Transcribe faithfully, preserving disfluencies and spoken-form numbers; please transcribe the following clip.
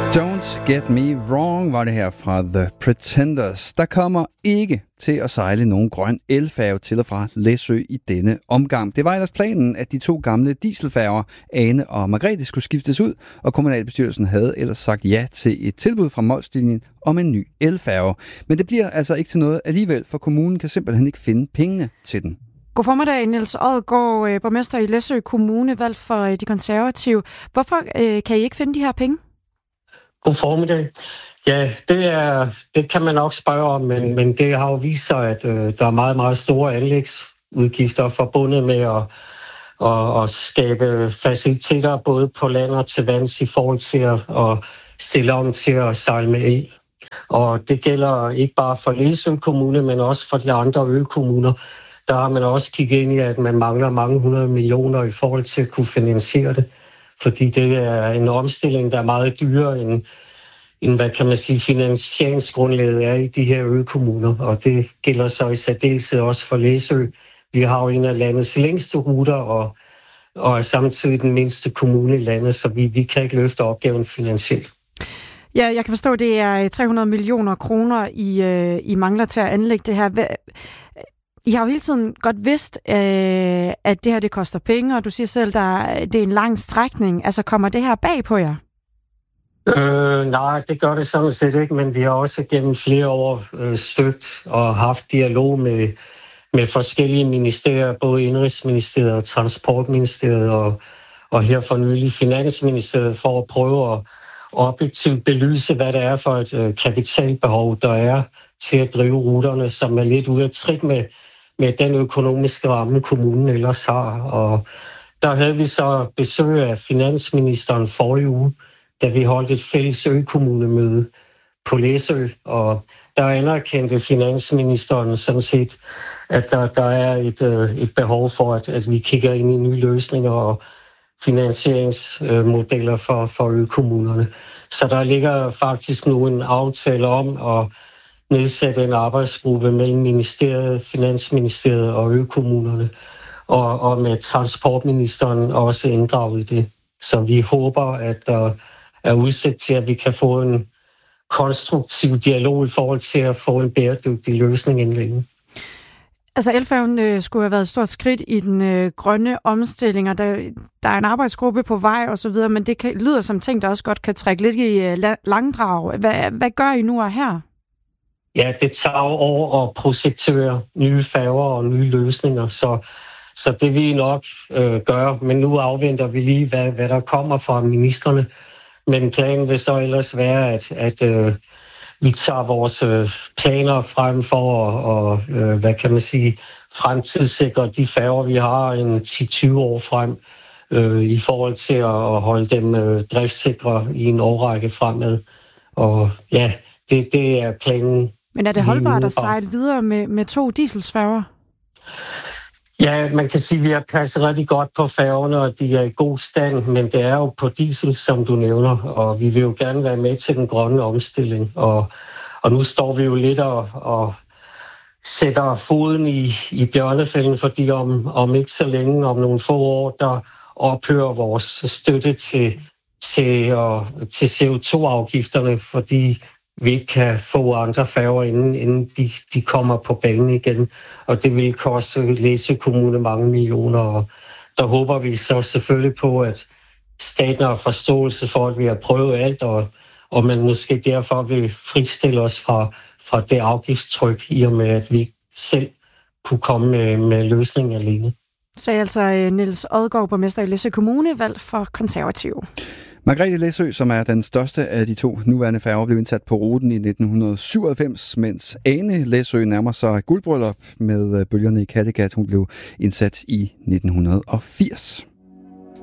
Don't Get Me Wrong var det her fra The Pretenders. Der kommer ikke til at sejle nogen grøn elfærge til og fra Læsø i denne omgang. Det var ellers planen, at de to gamle dieselfærger, Ane og Margrethe, skulle skiftes ud, og kommunalbestyrelsen havde ellers sagt ja til et tilbud fra Mols-linjen om en ny elfærge. Men det bliver altså ikke til noget alligevel, for kommunen kan simpelthen ikke finde pengene til den. God formiddag, Niels Odgaard, borgmester i Læsø Kommune, valgt for De Konservative. Hvorfor øh, kan I ikke finde de her penge? God formiddag. Ja, det, er, det kan man nok spørge om, men, men det har jo vist sig, at øh, der er meget, meget store anlægsudgifter forbundet med at, at, at skabe faciliteter både på land og til vands i forhold til at, at stille om til at sejle med el. Og det gælder ikke bare for Læsø Kommune, men også for de andre økommuner. Der har man også kigget ind i, at man mangler mange hundrede millioner i forhold til at kunne finansiere det. Fordi det er en omstilling, der er meget dyrere end, end hvad kan man sige, finansieringsgrundlaget er i de her økommuner. Og det gælder så i særdeleshed også for Læsø. Vi har jo en af landets længste ruter og, og er samtidig den mindste kommune i landet, så vi, vi kan ikke løfte opgaven finansielt. Ja, jeg kan forstå, at det er tre hundrede millioner kroner, I, øh, I mangler til at anlægge det her. I har jo hele tiden godt vidst, øh, at det her det koster penge, og du siger selv, at det er en lang strækning. Altså, kommer det her bag på jer? Øh, nej, det gør det sådan set ikke, men vi har også gennem flere år øh, søgt og haft dialog med, med forskellige ministerier, både Indrigsministeriet og Transportministeriet og, og her for nylig Finansministeriet, for at prøve at objektivt belyse, hvad det er for et øh, kapitalbehov, der er til at drive ruterne, som er lidt ude af trit med med den økonomiske ramme, kommunen ellers har. Og der havde vi så besøg af finansministeren forrige uge, da vi holdt et fælles økommunemøde på Læsø, og der anerkendte finansministeren sådan set, at der, der er et, et behov for, at, at vi kigger ind i nye løsninger og finansieringsmodeller for, for økommunerne. Så der ligger faktisk nu en aftale om at nedsætte en arbejdsgruppe mellem ministeriet, Finansministeriet og økommunerne, og, og med transportministeren også inddraget i det. Så vi håber, at der er udsigt til, at vi kan få en konstruktiv dialog i forhold til at få en bæredygtig løsning inden længe. Altså elfærgen øh, skulle have været et stort skridt i den øh, grønne omstilling, og der, der er en arbejdsgruppe på vej og så videre, men det kan, lyder som ting, der også godt kan trække lidt i øh, langdrag. Hvad, hvad gør I nu og her? Ja, det tager over at projektere nye færger og nye løsninger, så, så det vil vi nok øh, gøre. Men nu afventer vi lige, hvad, hvad der kommer fra ministerne. Men planen vil så ellers være, at, at øh, vi tager vores øh, planer frem for at, og, øh, hvad kan man sige, fremtidssikre de færger, vi har en ti til tyve år frem, øh, i forhold til at holde dem øh, driftssikre i en årrække fremad. Og ja, det, det er planen. Men er det holdbart at sejle videre med, med to dieselsfærger? Ja, man kan sige, at vi har passet rigtig godt på færgerne, og de er i god stand, men det er jo på diesel, som du nævner, og vi vil jo gerne være med til den grønne omstilling. Og, og nu står vi jo lidt og, og sætter foden i, i bjørnefælden, fordi om, om ikke så længe, om nogle få år, der ophører vores støtte til, til, og, til C O to afgifterne, fordi vi ikke kan få andre færger, inden, inden de, de kommer på banen igen. Og det vil koste Læsø Kommune mange millioner. Og der håber vi så selvfølgelig på, at staten har forståelse for, at vi har prøvet alt, og, og man måske derfor vil fristille os fra, fra det afgiftstryk, i og med, at vi selv kunne komme med, med løsningen alene. Sagde altså Niels Odgaard, borgmester i Læsø Kommune, valgt for Konservative. Margrethe Læsø, som er den største af de to nuværende færger, blev indsat på ruten i nitten syvoghalvfems, mens Ane Læsø nærmer sig guldbryllup med bølgerne i Kattegat. Hun blev indsat i nitten firs.